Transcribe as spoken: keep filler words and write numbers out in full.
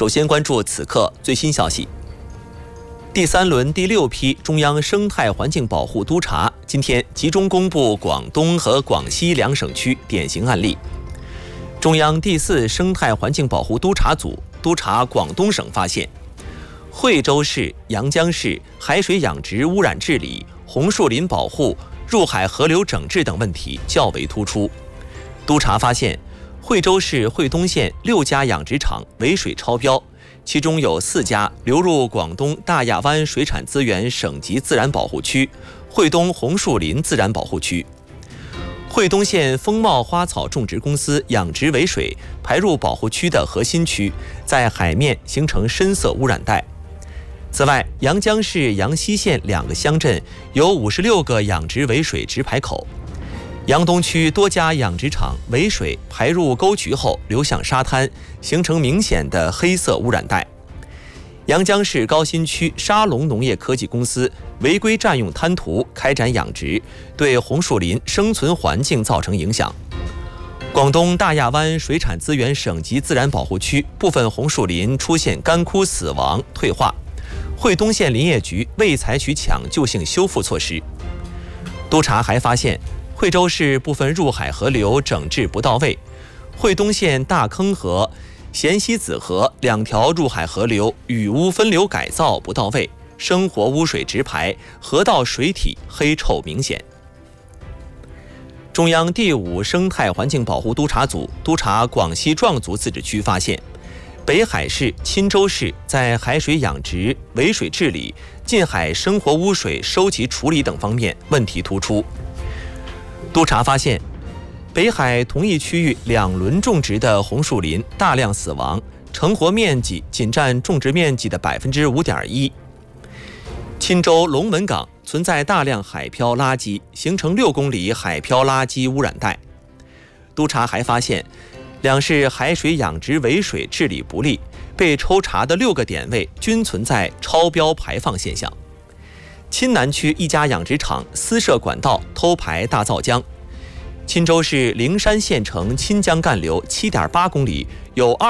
首先关注此刻最新消息。第三轮第六批中央生态环境保护督查今天集中公布广东和广西两省区典型案例。中央第四生态环境保护督查组督查广东省发现，惠州市、阳江市海水养殖污染治理、红树林保护、入海河流整治等问题较为突出。督查发现，惠州市惠东县六家养殖场围水超标，其中有四家流入广东大亚湾水产资源省级自然保护区、惠东红树林自然保护区。惠东县丰茂花草种植公司养殖围水排入保护区的核心区，在海面形成深色污染带。此外，阳江市阳西县两个乡镇有五十六个养殖围水直排口。阳东区多家养殖场围水排入沟渠后流向沙滩，形成明显的黑色污染带。阳江市高新区沙龙农业科技公司违规占用滩涂开展养殖，对红树林生存环境造成影响。广东大亚湾水产资源省级自然保护区部分红树林出现干枯死亡退化，惠东县林业局未采取抢救性修复措施。督查还发现，惠州市部分入海河流整治不到位，惠东县大坑河、咸西子河两条入海河流雨污分流改造不到位，生活污水直排，河道水体黑臭明显。中央第五生态环境保护督查组督查广西壮族自治区发现，北海市、钦州市在海水养殖、围水治理、近海生活污水收集处理等方面问题突出。督查发现，北海同一区域两轮种植的红树林大量死亡，成活面积仅占种植面积的 百分之五点一。钦州龙门港存在大量海漂垃圾，形成六公里海漂垃圾污染带。督查还发现，两市海水养殖围水治理不力，被抽查的六个点位均存在超标排放现象。钦南区一家养殖场私设管道偷排大皂浆。钦州市灵山县城钦江干流 七点八公里有